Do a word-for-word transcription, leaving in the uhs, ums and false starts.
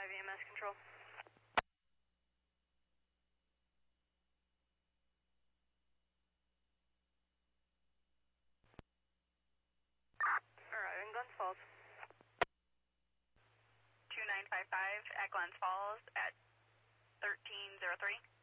five E M S control. Arriving Glens Falls. two nine five five at Glens Falls at thirteen oh three.